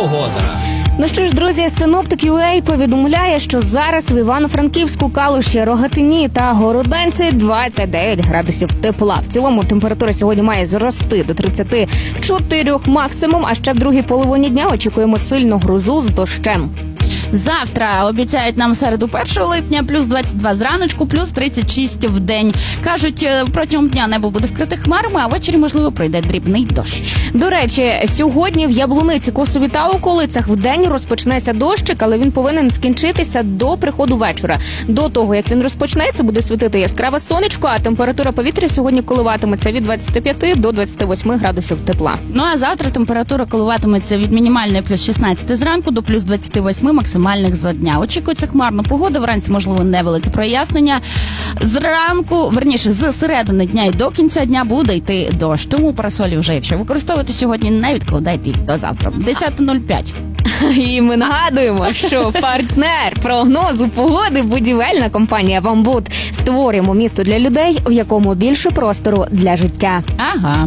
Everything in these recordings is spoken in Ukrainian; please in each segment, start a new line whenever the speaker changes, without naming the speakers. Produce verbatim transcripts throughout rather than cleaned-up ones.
погода.
Ну що ж, друзі, синоптик ю ей повідомляє, що зараз в Івано-Франківську, Калуші, Рогатині та Городенці двадцять дев'ять градусів тепла. В цілому температура сьогодні має зрости до тридцять чотири максимум, а ще в другій половині дня очікуємо сильну грозу з дощем.
Завтра обіцяють нам середу першого липня, плюс двадцять два зраночку, плюс тридцять шість в день. Кажуть, протягом дня небо буде вкрите хмарами, а ввечері, можливо, пройде дрібний дощ.
До речі, сьогодні в Яблуниці, Косові та околицях в день розпочнеться дощик, але він повинен скінчитися до приходу вечора. До того, як він розпочнеться, буде світити яскраве сонечко, а температура повітря сьогодні коливатиметься від двадцяти п'яти до двадцяти восьми градусів тепла.
Ну а завтра температура коливатиметься від мінімальної плюс шістнадцяти зранку до плюс двадцяти восьми максимальних за дня. Очікується хмарна погода, вранці, можливо, невелике прояснення. Зранку, верніше, з середини дня і до кінця дня буде йти дощ. Тому парасолі вже, якщо використовувати сьогодні, не відкладайте їх до завтра. десята нуль п'ять.
І ми нагадуємо, що партнер прогнозу погоди – будівельна компанія «Бамбут». Створюємо місто для людей, в якому більше простору для життя.
Ага.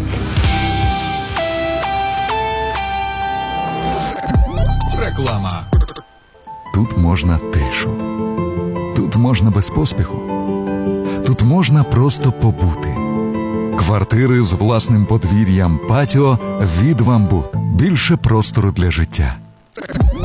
Реклама.
Тут можна тишу. Тут можна без поспіху. Тут можна просто побути. Квартири з власним подвір'ям, патіо від «Бамбут». Більше простору для життя.